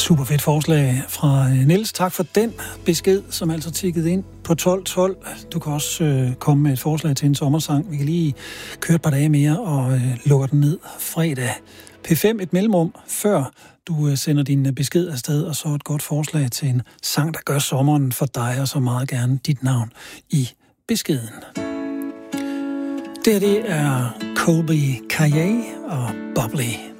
Super fedt forslag fra Niels. Tak for den besked, som altså tikkede ind på 1212. Du kan også komme med et forslag til en sommersang. Vi kan lige køre et par dage mere og lukker den ned fredag. P5 et mellemrum, før du sender din besked afsted, og så et godt forslag til en sang, der gør sommeren for dig, og så meget gerne dit navn i beskeden. Det er Colby Kaye og Bubbly.